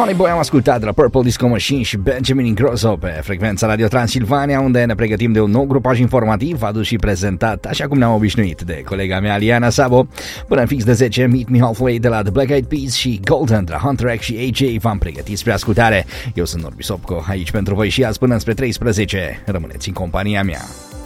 Honey Boy am ascultat de la Purple Disco Machine și Benjamin Ingrosso pe frecvența Radio Transilvania, unde ne pregătim de un nou grupaj informativ adus și prezentat, așa cum ne-am obișnuit, de colega mea Liana Sabo. Până în fix de 10, Meet Me Halfway de la The Black Eyed Peas și Golden de la Hunter X și AJ v-am pregătit spre ascultare. Eu sunt Norbi Sopco, aici pentru voi și azi până spre 13. Rămâneți în compania mea.